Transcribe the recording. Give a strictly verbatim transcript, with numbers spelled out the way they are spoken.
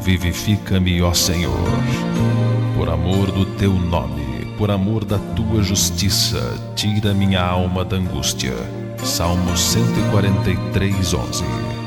Vivifica-me, ó Senhor, por amor do teu nome, por amor da tua justiça, tira minha alma da angústia. Salmo cento e quarenta e três, onze.